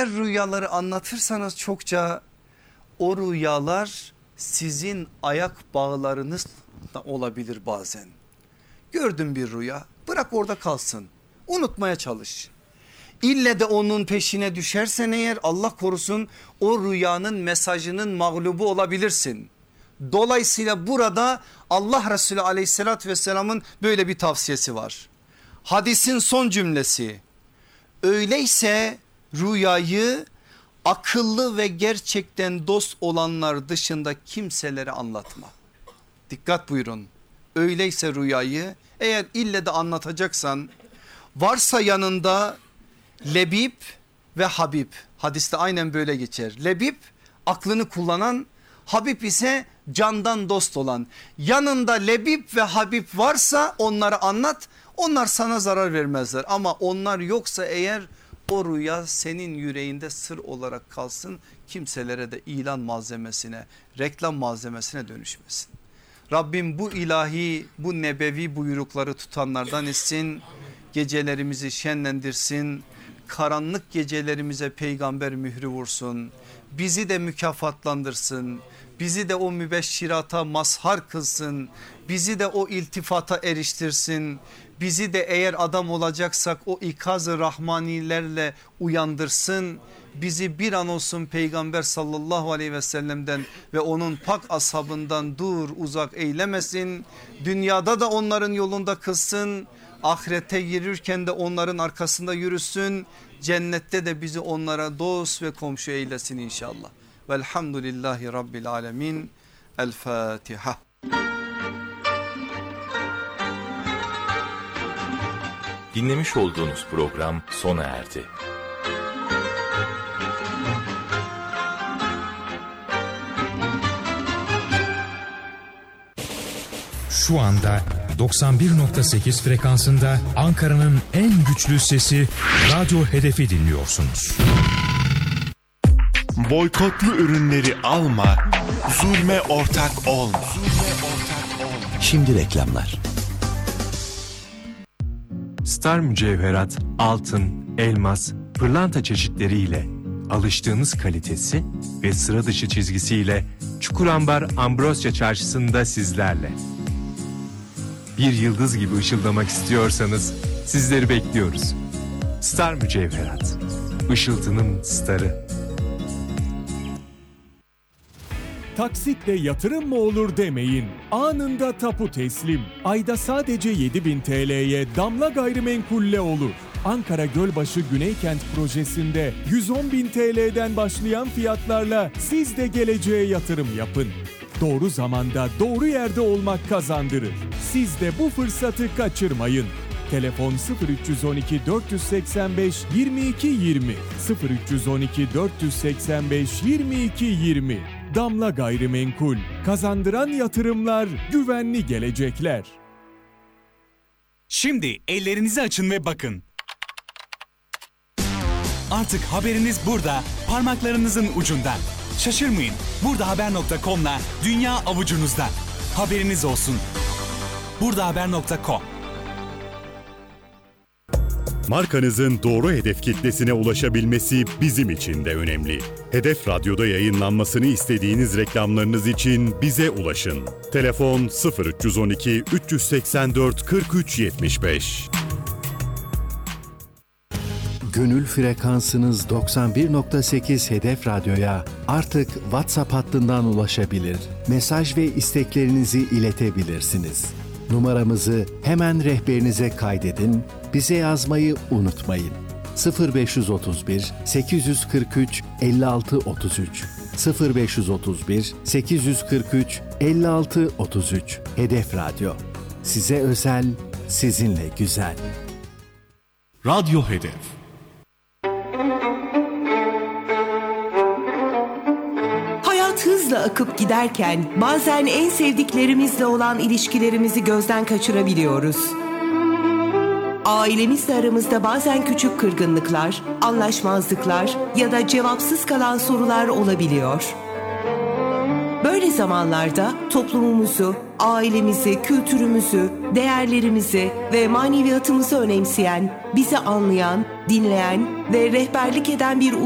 Eğer rüyaları anlatırsanız çokça, o rüyalar sizin ayak bağlarınız da olabilir bazen. Gördün bir rüya, bırak orada kalsın, unutmaya çalış. İlle de onun peşine düşersen eğer, Allah korusun, o rüyanın mesajının mağlubu olabilirsin. Dolayısıyla burada Allah Resulü aleyhissalatü vesselamın böyle bir tavsiyesi var. Hadisin son cümlesi: öyleyse rüyayı akıllı ve gerçekten dost olanlar dışında kimselere anlatma. Dikkat buyurun. Öyleyse rüyayı eğer ille de anlatacaksan, varsa yanında Lebip ve Habib, hadiste aynen böyle geçer. Lebip aklını kullanan, Habib ise candan dost olan. Yanında Lebip ve Habib varsa onları anlat, onlar sana zarar vermezler. Ama onlar yoksa eğer, o rüya senin yüreğinde sır olarak kalsın, kimselere de ilan malzemesine, reklam malzemesine dönüşmesin. Rabbim bu ilahi, bu nebevi buyrukları tutanlardan etsin. Gecelerimizi şenlendirsin. Karanlık gecelerimize peygamber mührü vursun. Bizi de mükafatlandırsın. Bizi de o mübeşşirata mazhar kılsın. Bizi de o iltifata eriştirsin. Bizi de eğer adam olacaksak o ikaz-ı rahmanilerle uyandırsın. Bizi bir an olsun Peygamber sallallahu aleyhi ve sellem'den ve onun pak ashabından dur uzak eylemesin. Dünyada da onların yolunda kılsın. Ahirete girirken de onların arkasında yürüsün. Cennette de bizi onlara dost ve komşu eylesin inşallah. Velhamdülillahi Rabbil alemin. El Fatiha. Dinlemiş olduğunuz program sona erdi. Şu anda 91.8 frekansında Ankara'nın en güçlü sesi Radyo Hedef'i dinliyorsunuz. Boykotlu ürünleri alma, zulme ortak olma. Şimdi reklamlar. Star mücevherat, altın, elmas, pırlanta çeşitleriyle alıştığınız kalitesi ve sıra dışı çizgisiyle Çukurambar Ambrosya Çarşısı'nda sizlerle. Bir yıldız gibi ışıldamak istiyorsanız sizleri bekliyoruz. Star mücevherat, ışıltının starı. Taksitle yatırım mı olur demeyin. Anında tapu teslim. Ayda sadece 7.000 TL'ye Damla Gayrimenkul'le olur. Ankara Gölbaşı Güneykent projesinde 110.000 TL'den başlayan fiyatlarla siz de geleceğe yatırım yapın. Doğru zamanda doğru yerde olmak kazandırır. Siz de bu fırsatı kaçırmayın. Telefon 0312 485 22 20 0312 485 22 20. Damla Gayrimenkul, kazandıran yatırımlar, güvenli gelecekler. Şimdi ellerinizi açın ve bakın. Artık haberiniz burada, parmaklarınızın ucunda. Şaşırmayın, burdahaber.com'la dünya avucunuzda. Haberiniz olsun. burdahaber.com. Markanızın doğru hedef kitlesine ulaşabilmesi bizim için de önemli. Hedef Radyo'da yayınlanmasını istediğiniz reklamlarınız için bize ulaşın. Telefon 0312 384 43 75. Gönül frekansınız 91.8 Hedef Radyo'ya artık WhatsApp hattından ulaşabilir, mesaj ve isteklerinizi iletebilirsiniz. Numaramızı hemen rehberinize kaydedin, bize yazmayı unutmayın. 0531 843 56 33 0531 843 56 33 Hedef Radyo. Size özel, sizinle güzel. Radyo Hedef. Hayat hızla akıp giderken bazen en sevdiklerimizle olan ilişkilerimizi gözden kaçırabiliyoruz. Ailemizle aramızda bazen küçük kırgınlıklar, anlaşmazlıklar ya da cevapsız kalan sorular olabiliyor. Böyle zamanlarda toplumumuzu, ailemizi, kültürümüzü, değerlerimizi ve maneviyatımızı önemseyen, bizi anlayan, dinleyen ve rehberlik eden bir